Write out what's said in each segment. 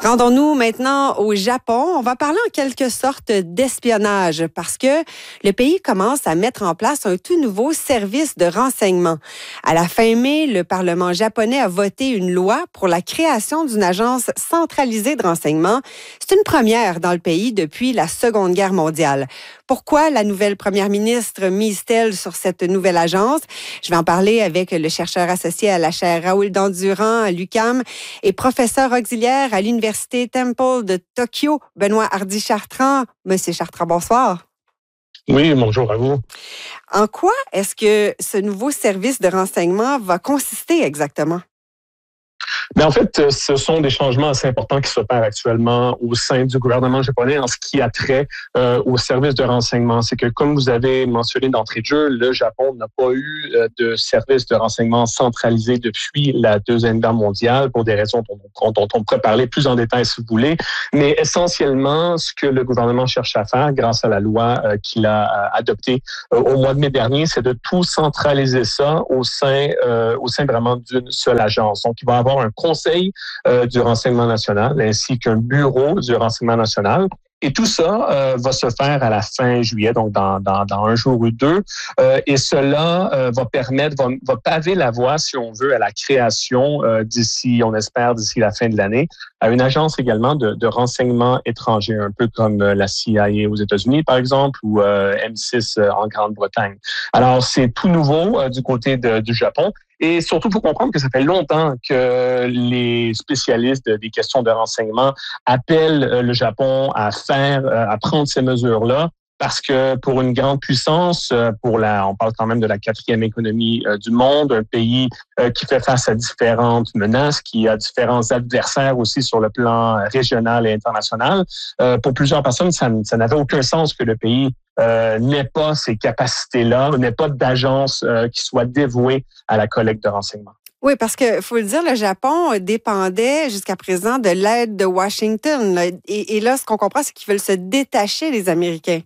Rendons-nous maintenant au Japon. On va parler en quelque sorte d'espionnage parce que le pays commence à mettre en place un tout nouveau service de renseignement. À la fin mai, le Parlement japonais a voté une loi pour la création d'une agence centralisée de renseignement. C'est une première dans le pays depuis la Seconde Guerre mondiale. Pourquoi la nouvelle première ministre mise-t-elle sur cette nouvelle agence? Je vais en parler avec le chercheur associé à la chaire Raoul Dandurand à l'UQAM et professeur auxiliaire à l'Université Temple de Tokyo, Benoît Hardy-Chartrand. Monsieur Chartrand, bonsoir. Oui, bonjour à vous. En quoi est-ce que ce nouveau service de renseignement va consister exactement? Mais en fait, ce sont des changements assez importants qui s'opèrent actuellement au sein du gouvernement japonais en ce qui a trait au service de renseignement. C'est que, comme vous avez mentionné d'entrée de jeu, le Japon n'a pas eu de service de renseignement centralisé depuis la Deuxième Guerre mondiale pour des raisons dont on pourrait parler plus en détail si vous voulez. Mais essentiellement, ce que le gouvernement cherche à faire grâce à la loi qu'il a adoptée au mois de mai dernier, c'est de tout centraliser ça au sein vraiment d'une seule agence. Donc, il va y avoir un conseil du renseignement national ainsi qu'un bureau du renseignement national. Et tout ça va se faire à la fin juillet, donc dans un jour ou deux. Et cela va paver la voie, si on veut, à la création on espère, d'ici la fin de l'année, à une agence également de renseignement étranger, un peu comme la CIA aux États-Unis, par exemple, ou M6 en Grande-Bretagne. Alors, c'est tout nouveau du côté du Japon. Et surtout, il faut comprendre que ça fait longtemps que les spécialistes des questions de renseignement appellent le Japon à prendre ces mesures-là. Parce que pour une grande puissance, on parle quand même de la quatrième économie du monde, un pays qui fait face à différentes menaces, qui a différents adversaires aussi sur le plan régional et international. Pour plusieurs personnes, ça n'avait aucun sens que le pays n'ait pas ces capacités-là, n'ait pas d'agence qui soit dévouée à la collecte de renseignements. Oui, parce que faut le dire, le Japon dépendait jusqu'à présent de l'aide de Washington. Là. Et là, ce qu'on comprend, c'est qu'ils veulent se détacher des Américains.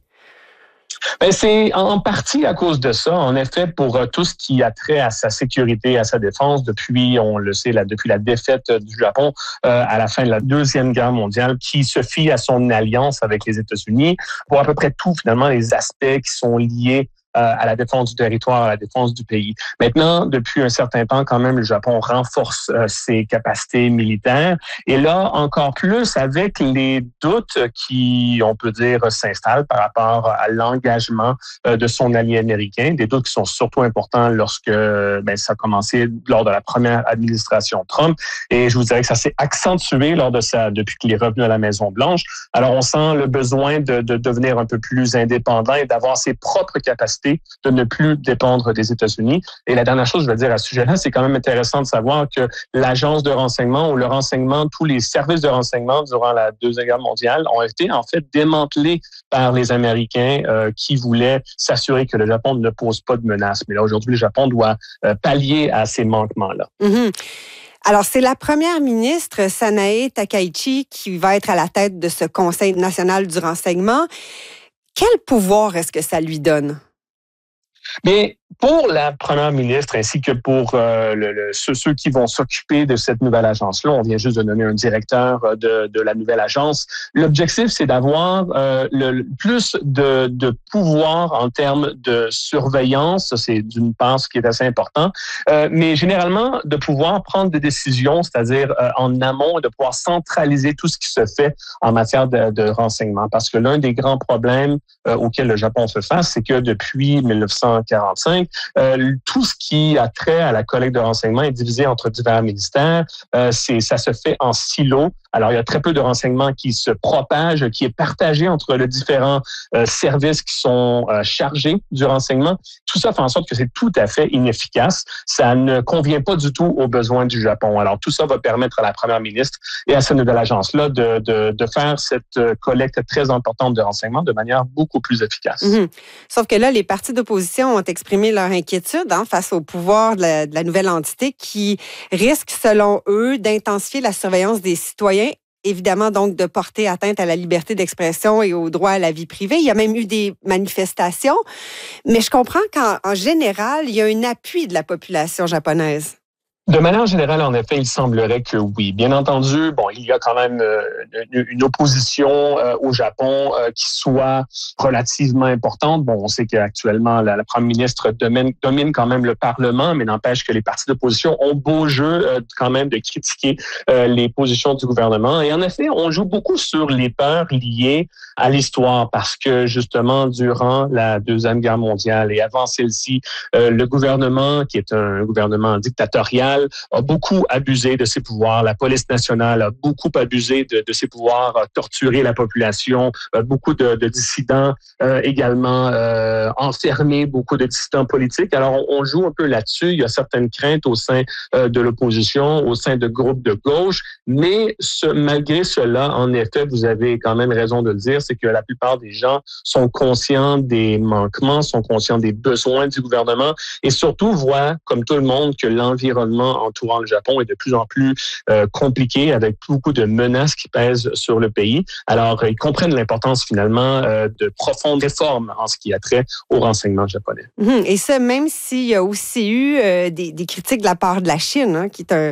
Ben, c'est en partie à cause de ça. En effet, pour tout ce qui a trait à sa sécurité, à sa défense, depuis, on le sait, depuis la défaite du Japon à la fin de la Deuxième Guerre mondiale, qui se fie à son alliance avec les États-Unis pour à peu près tout, finalement, les aspects qui sont liés à la défense du territoire, à la défense du pays. Maintenant, depuis un certain temps, quand même, le Japon renforce ses capacités militaires. Et là, encore plus avec les doutes qui, on peut dire, s'installent par rapport à l'engagement de son allié américain, des doutes qui sont surtout importants lorsque ça a commencé lors de la première administration Trump. Et je vous dirais que ça s'est accentué depuis qu'il est revenu à la Maison-Blanche. Alors, on sent le besoin de devenir un peu plus indépendant et d'avoir ses propres capacités, de ne plus dépendre des États-Unis. Et la dernière chose, je veux dire à ce sujet-là, c'est quand même intéressant de savoir que l'agence de renseignement ou le renseignement, tous les services de renseignement durant la Deuxième Guerre mondiale ont été en fait démantelés par les Américains qui voulaient s'assurer que le Japon ne pose pas de menaces. Mais là, aujourd'hui, le Japon doit pallier à ces manquements-là. Mm-hmm. Alors, c'est la première ministre, Sanae Takaichi, qui va être à la tête de ce Conseil national du renseignement. Quel pouvoir est-ce que ça lui donne? Mais pour la première ministre ainsi que pour ceux qui vont s'occuper de cette nouvelle agence-là, on vient juste de nommer un directeur de la nouvelle agence. L'objectif, c'est d'avoir plus de pouvoir en termes de surveillance. Ça, c'est d'une part ce qui est assez important. Mais généralement, de pouvoir prendre des décisions, c'est-à-dire en amont, de pouvoir centraliser tout ce qui se fait en matière de renseignement. Parce que l'un des grands problèmes auxquels le Japon fait face, c'est que depuis 1945, tout ce qui a trait à la collecte de renseignements est divisé entre divers ministères. Ça se fait en silos. Alors, il y a très peu de renseignements qui se propagent, qui est partagé entre les différents services qui sont chargés du renseignement. Tout ça fait en sorte que c'est tout à fait inefficace. Ça ne convient pas du tout aux besoins du Japon. Alors, tout ça va permettre à la première ministre et à cette nouvelle agence-là de faire cette collecte très importante de renseignements de manière beaucoup plus efficace. Mm-hmm. Sauf que là, les partis d'opposition ont exprimé leur inquiétude face au pouvoir de la nouvelle entité qui risque, selon eux, d'intensifier la surveillance des citoyens, évidemment donc de porter atteinte à la liberté d'expression et au droit à la vie privée. Il y a même eu des manifestations, mais je comprends qu'en général, il y a un appui de la population japonaise. De manière générale, en effet, il semblerait que oui. Bien entendu, bon, il y a quand même une opposition au Japon qui soit relativement importante. Bon, on sait qu'actuellement, la première ministre domine quand même le Parlement, mais n'empêche que les partis d'opposition ont beau jeu quand même de critiquer les positions du gouvernement. Et en effet, on joue beaucoup sur les peurs liées à l'histoire parce que justement, durant la Deuxième Guerre mondiale et avant celle-ci, le gouvernement, qui est un gouvernement dictatorial, a beaucoup abusé de ses pouvoirs. La police nationale a beaucoup abusé de ses pouvoirs, a torturé la population, beaucoup de dissidents également enfermé, beaucoup de dissidents politiques. Alors, on joue un peu là-dessus. Il y a certaines craintes au sein de l'opposition, au sein de groupes de gauche, mais malgré cela, en effet, vous avez quand même raison de le dire, c'est que la plupart des gens sont conscients des manquements, sont conscients des besoins du gouvernement et surtout voient, comme tout le monde, que l'environnement entourant le Japon est de plus en plus compliqué avec beaucoup de menaces qui pèsent sur le pays. Alors, ils comprennent l'importance finalement de profondes réformes en ce qui a trait au renseignement japonais. Et ça, même s'il y a aussi eu des critiques de la part de la Chine, hein, qui est